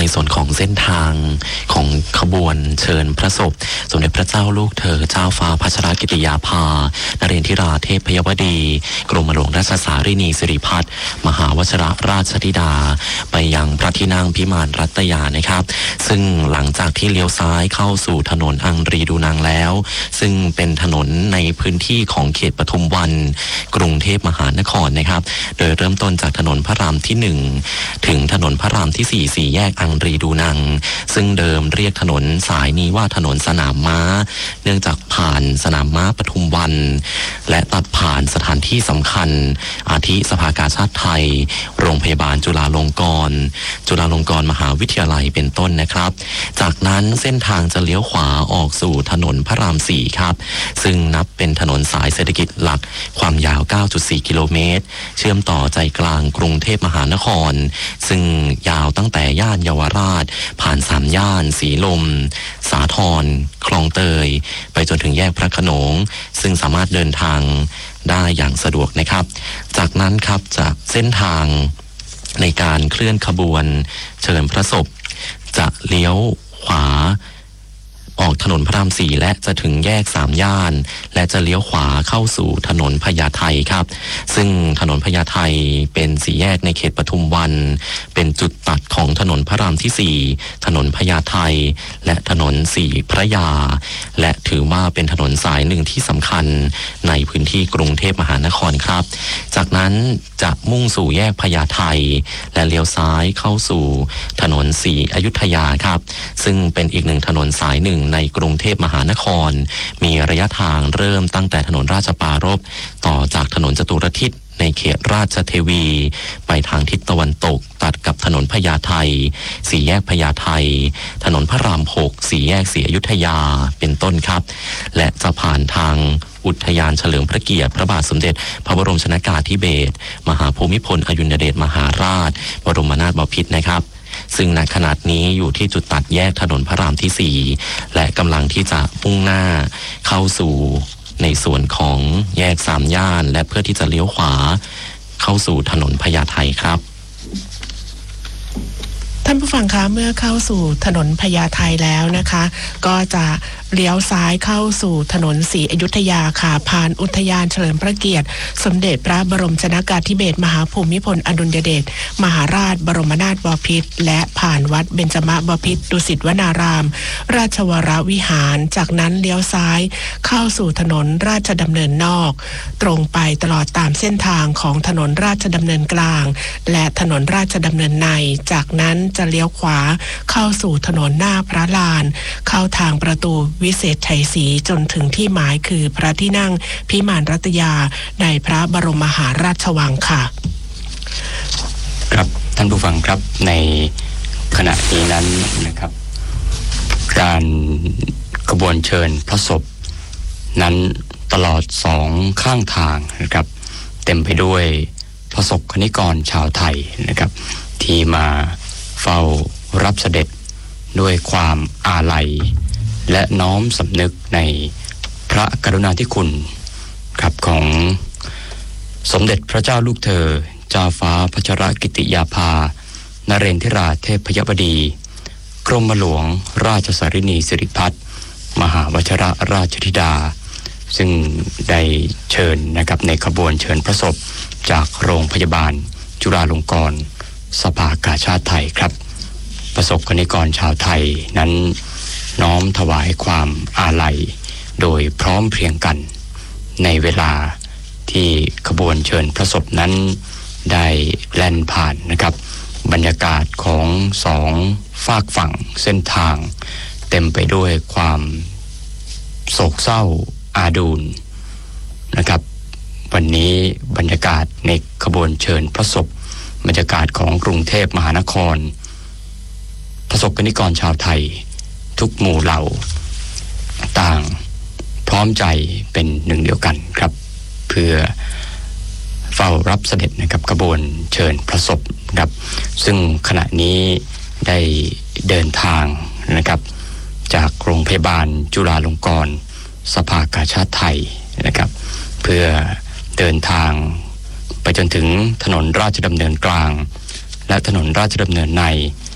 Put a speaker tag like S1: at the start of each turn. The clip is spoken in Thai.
S1: ส่วนของเส้นทางของขบวนเชิญพระศพสมเด็จพระเจ้าลูกเธอเจ้าฟ้าพัชรกิติยาภานเรนทิราเทพพยวดีกรมหลวงราชสารินีสิริพัฒน์มหาวชิรราชธิดาไปยังพระที่นั่งพิมานรัตยานะครับซึ่งหลังจากที่เลี้ยวซ้ายเข้าสู่ถนนอังรีดูนางแล้วซึ่งเป็นถนนในพื้นที่ของเขตปทุมวันกรุงเทพมหานครนะครับโดยเริ่มต้นจากถนนพระรามที่1ถึงถนนพระรามที่4 4แยกอังรีดูนางซึ่งเดิมเรียกถนนสายนี้ว่าถนนสนามม้าเนื่องจากผ่านสนามม้าปทุมวันและตัดผ่านสถานที่สำคัญอาทิสภากาชาดไทยโรงพยาบาลจุฬาลงกรณ์มหาวิทยาลัยเป็นต้นนะครับจากนั้นเส้นทางจะเลี้ยวขวาออกสู่ถนนพระราม4ครับซึ่งนับเป็นถนนสายเศรษฐกิจหลักความยาว 9.4 กิโลเมตรเชื่อมต่อใจกลางกรุงเทพมหานครซึ่งยาวตั้งแต่ย่านเยาวราชผ่าน3ย่านสีลมสาทรคลองเตยไปจนถึงแยกพระโขนงซึ่งสามารถเดินทางได้อย่างสะดวกนะครับจากนั้นครับจากเส้นทางในการเคลื่อนขบวนเชิญพระศพจะเลี้ยวขวาออกถนนพระราม4และจะถึงแยก3ย่านและจะเลี้ยวขวาเข้าสู่ถนนพญาไทครับซึ่งถนนพญาไทเป็น4แยกในเขตปทุมวันเป็นจุดตัดของถนนพระรามที่4ถนนพญาไทและถนน4พระยาและถือว่าเป็นถนนสายหนึ่งที่สำคัญในพื้นที่กรุงเทพมหานครครับจากนั้นจะมุ่งสู่แยกพญาไทและเลี้ยวซ้ายเข้าสู่ถนน4อยุธยาครับซึ่งเป็นอีกหนึ่งถนนสายหนึ่งในกรุงเทพมหานครมีระยะทางเริ่มตั้งแต่ถนนราชปรารภต่อจากถนนจตุรทิศในเขตราชเทวีไปทางทิศตะวันตกตัดกับถนนพญาไท4แยกพญาไทถนนพระราม6 4แยกศรีอยุธยาเป็นต้นครับและจะผ่านทางอุทยานเฉลิมพระเกียรติพระบาทสมเด็จพระบรมชนกาธิเบศรมหาภูมิพลอดุลยเดชมหาราชบรมนาถบพิตรนะครับซึ่งณขณะนี้อยู่ที่จุดตัดแยกถนนพระรามที่4และกำลังที่จะมุ่งหน้าเข้าสู่ในส่วนของแยก3ย่านและเพื่อที่จะเลี้ยวขวาเข้าสู่ถนนพญาไทครับ
S2: ท่านผู้ฟังคะเมื่อเข้าสู่ถนนพญาไทแล้วนะคะก็จะเลี้ยวซ้ายเข้าสู่ถนนศรีอยุธยาค่ะผ่านอุทยานเฉลิมพระเกียรติสมเด็จพระบรมชนกาธิเบศรมหาภูมิพลอดุลยเดชมหาราชบรมนาถบพิตรและผ่านวัดเบญจมบพิตรดุสิตวนารามราชวรวิหารจากนั้นเลี้ยวซ้ายเข้าสู่ถนนราชดำเนินนอกตรงไปตลอดตามเส้นทางของถนนราชดำเนินกลางและถนนราชดำเนินในจากนั้นจะเลี้ยวขวาเข้าสู่ถนนหน้าพระลานเข้าทางประตูวิเศษชัยศรีจนถึงที่หมายคือพระที่นั่งพิมานรัตยาในพระบรมมหาราชวังค่ะ
S3: ครับท่านผู้ฟังครับในขณะนี้นั้นนะครับการขบวนเชิญพระศพนั้นตลอด2ข้างทางนะครับเต็มไปด้วยพระศกนิกรชาวไทยนะครับที่มาเฝ้ารับเสด็จด้วยความอาลัยและน้อมสำนึกในพระกรุณาธิคุณครับของสมเด็จพระเจ้าลูกเธอเจ้าฟ้าพัชรกิติยาภานเรนทิราเทพพยวดีกรมหลวงราชสารินีสิริพัฒน์มหาวชิรราชธิดาซึ่งได้เชิญนะครับในขบวนเชิญพระศพจากโรงพยาบาลจุฬาลงกรณ์สภากาชาดไทยครับประสบกนิกรชาวไทยนั้นน้อมถวายความอาลัยโดยพร้อมเพรียงกันในเวลาที่ขบวนเชิญพระศพนั้นได้แล่นผ่านนะครับบรรยากาศของ2ฝากฝั่งเส้นทางเต็มไปด้วยความโศกเศร้าอาดูลนะครับวันนี้บรรยากาศในขบวนเชิญพระศพบรรยากาศของกรุงเทพมหานครประสบกนิกรชาวไทยทุกหมู่เหล่าต่างพร้อมใจเป็นหนึ่งเดียวกันครับเพื่อเฝ้ารับเสด็จนะครับขบวนเชิญพระศพครับซึ่งขณะนี้ได้เดินทางนะครับจากโรงพยาบาลจุฬาลงกรณ์สภากาชาดไทยนะครับเพื่อเดินทางไปจนถึงถนนราชดำเนินกลางและถนนราชดำเนินใน